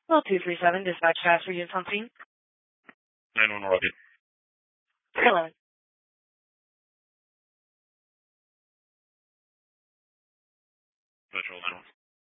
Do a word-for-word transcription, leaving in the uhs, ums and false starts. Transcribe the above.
Well, two three seven, dispatch fast for you something. nine one Rocket. Hello. Metro